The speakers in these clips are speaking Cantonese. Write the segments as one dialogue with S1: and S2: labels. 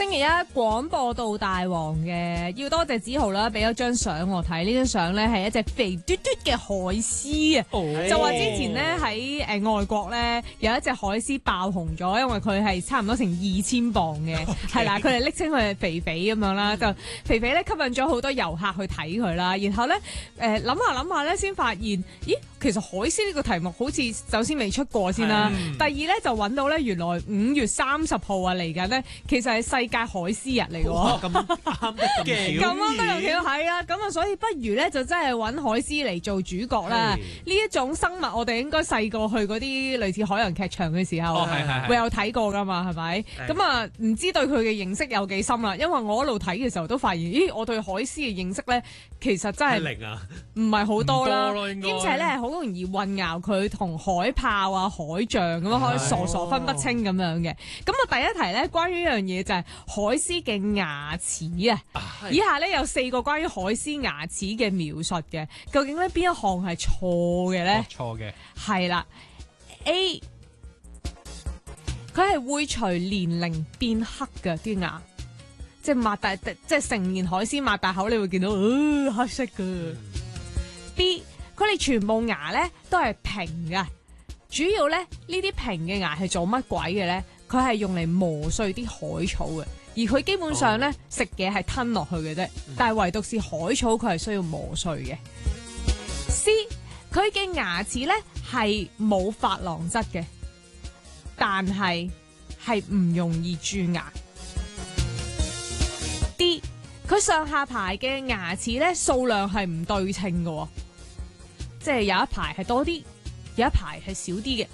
S1: 星期一廣播道大王嘅，要多謝子豪啦，俾咗張相我睇。呢張相咧係一隻肥嘟嘟嘅海獅啊，就話之前咧喺外國咧有一隻海獅爆紅咗，因為佢係差唔多成2000磅嘅，係啦，佢哋昵稱佢係肥肥咁樣啦，就肥肥咧吸引咗好多遊客去睇佢啦。然後咧諗下咧，先發現咦，其實海獅呢個題目好似首先未出過先啦，第二咧就揾到咧原來5月30號啊嚟緊咧，其實係世界海獅日嚟嘅喎，咁啱得咁巧係啊，咁啊所以不如咧就真係揾海獅嚟做主角啦。呢一種生物我哋應該細個去嗰啲類似海洋劇場嘅時候，會有睇過噶嘛，係咪？咁啊唔知對佢嘅認識有幾深啦，因為我一路睇嘅時候都發現，咦，我對海獅嘅認識咧其實真係零啊，唔係好多啦，兼且咧係好容易混淆佢同海豹啊、海象咁樣，可以傻分不清咁樣嘅。咁啊第一題咧，關於一樣嘢就係海獅嘅牙齒啊。以下咧有4個關於海獅牙齒嘅描述嘅，究竟咧邊一項係錯嘅咧？
S2: 錯嘅
S1: 係啦 ，A， 佢係會隨年齡變黑嘅啲牙，即係擘大，即係成年海獅擘大口，你會見到黑色嘅。B， 佢哋全部牙咧都係平嘅，主要咧呢啲平嘅牙係做乜鬼嘅咧？佢係用嚟磨碎啲海草嘅，而佢基本上咧食嘢係吞落去嘅啫，但係唯獨是海草佢係需要磨碎嘅。C， 佢嘅牙齒咧係冇珐琅質嘅，但係唔容易蛀牙。D， 佢上下排嘅牙齒咧數量係唔對稱嘅，即係有一排係多啲，有一排係少啲嘅。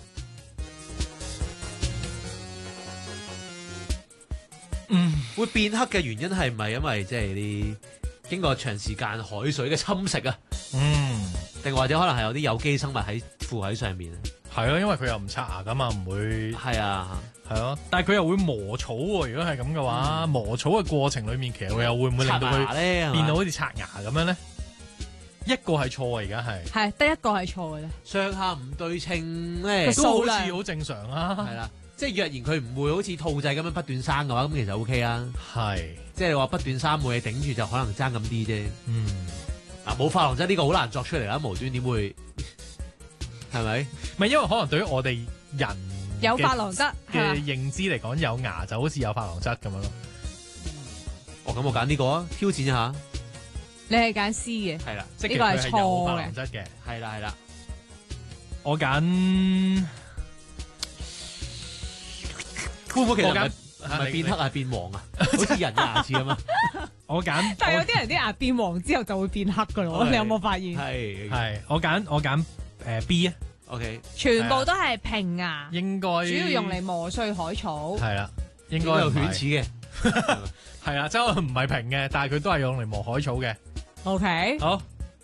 S3: 會變黑嘅原因係唔係因為即係啲經過長時間海水嘅侵蝕啊？定或者可能係有啲有機生物附喺上面啊？
S2: 係咯，因為佢又唔刷牙噶嘛，唔會
S3: 係啊，
S2: 係咯。但係佢又會磨草喎。如果係咁嘅話，磨草嘅過程裡面，其實佢又會唔會令到佢變到好似刷牙咁樣咧？一個係錯啊，而家係
S1: 得一個係錯嘅咧。
S3: 上下唔對稱咧，
S2: 都好似好正常啊。
S3: 係啦。即係若然佢唔會好似兔仔咁樣不斷生嘅話，咁其實 O K 啦。係，即係你話不斷生冇嘢頂住就可能爭咁啲啫。嗱冇珐琅質呢個好難作出嚟啦，無端點會係咪？
S2: 唔係因為可能對於我哋人
S1: 有珐琅質
S2: 嘅認知嚟講，有牙就好似有珐琅質咁樣咯。
S3: 咁我揀呢個啊，挑戰一下。
S1: 你係揀 C 嘅，
S3: 係啦，
S1: 呢個係錯
S2: 珐琅質嘅，
S3: 係啦。
S2: 我揀。
S3: 會唔會其實唔係變黑係變黃啊？好似人嘅牙齒咁啊！
S2: 我揀，
S1: 但係有啲人啲牙變黃之後就會變黑噶咯，你有冇發現？
S2: 係我揀B 啊。
S3: OK，
S1: 全部都係平牙，
S2: 應該
S1: 主要用嚟磨碎海草。
S2: 係啦，應該
S3: 有犬齒嘅，
S2: 係啦，即係唔係平嘅，但係佢都係用嚟磨海草嘅。
S1: OK，
S2: 好。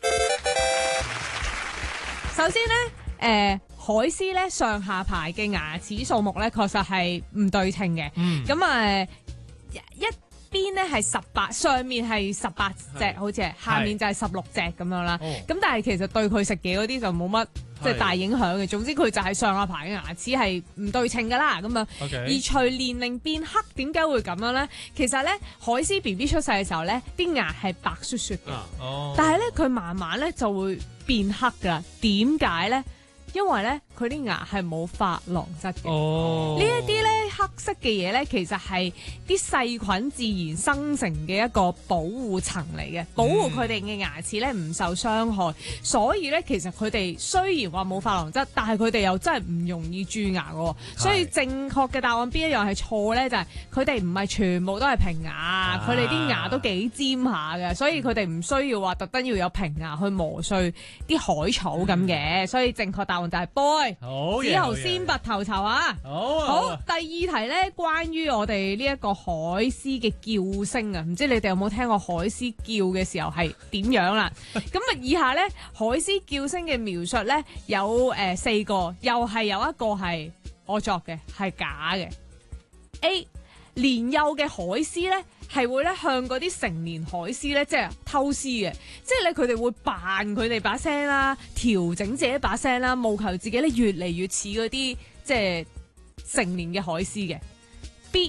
S2: 首
S1: 先咧，海獅咧上下排嘅牙齒數目咧，確實係唔對稱嘅。咁一邊咧係18，上面係18隻，好似係下面就係16隻咁樣啦。咁但係其實對佢食嘢嗰啲就冇乜即係大影響嘅。總之佢就係上下排嘅牙齒係唔對稱噶啦。咁樣而隨年齡變黑，點解會咁樣咧？其實咧海獅 BB 出世嘅時候咧，啲牙係白雪雪嘅，但係咧佢慢慢咧就會變黑噶啦。點解咧？因為咧，佢啲牙係冇珐琅質嘅。呢一啲咧黑色嘅嘢咧，其實係啲細菌自然生成嘅一個保護層嚟嘅，保護佢哋嘅牙齒咧唔受傷害。所以咧，其實佢哋雖然話冇珐琅質，但係佢哋又真係唔容易蛀牙嘅。所以正確嘅答案邊一樣係錯咧？就係佢哋唔係全部都係平牙，佢哋啲牙都幾尖下嘅，所以佢哋唔需要話特登要有平牙去磨碎啲海草咁嘅。所以正確答案就係 boy， 子豪先拔頭籌啊！好，第二題咧，關於我哋呢一個海獅嘅叫聲啊，唔知你哋有冇聽過海獅叫嘅時候係點樣啦？咁啊，以下咧海獅叫聲嘅描述咧有4個，又係有一個係我作嘅，係假嘅。A， 年幼嘅海獅咧係會咧向嗰啲成年海獅咧即係偷師嘅，即係咧佢哋會扮佢哋把聲啦，調整自己把聲啦，務求自己咧越嚟越似嗰啲即係成年嘅海獅嘅。B，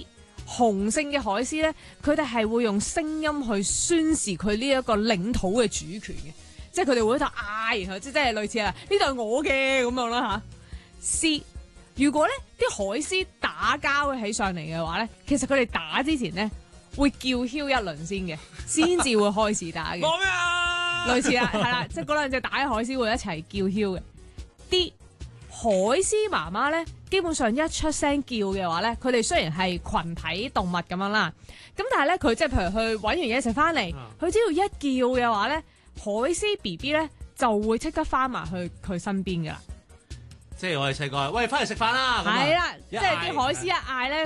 S1: 雄性嘅海獅咧，佢哋係會用聲音去宣示佢呢一個領土嘅主權嘅，即係佢哋會喺度嗌，然後即係類似啊，呢度係我嘅咁樣啦嚇。C， 如果咧啲海獅打交起上嚟嘅話咧，其實佢哋打之前咧會叫囂一輪先嘅，先至會開始打嘅。
S2: 講咩啊？
S1: 類似啦，係啦，即係嗰兩隻打嘅海獅會一齊叫囂嘅。D， 海獅媽媽咧，基本上一出聲叫嘅話咧，佢哋雖然係群體動物咁樣啦，咁但係咧佢即係譬如去揾完嘢食翻嚟，佢只要一叫嘅話咧，海獅 BB 咧就會即刻翻埋去佢身邊噶啦。
S3: 即係我哋細個，喂，翻嚟食飯啦！
S1: 係啦，即係啲海獅一嗌咧，